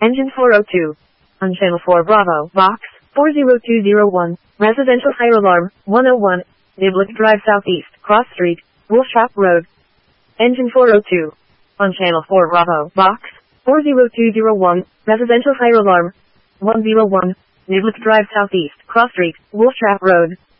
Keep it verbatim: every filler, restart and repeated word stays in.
Engine four oh two. On channel four Bravo, box, four zero two zero one, residential fire alarm, one oh one, Niblick Drive Southeast, Cross Street, Woolshop Road. Engine four oh two. On channel four Bravo, box, four zero two zero one, residential fire alarm, one oh one, Niblick Drive Southeast, Cross Street, Woolshop Road.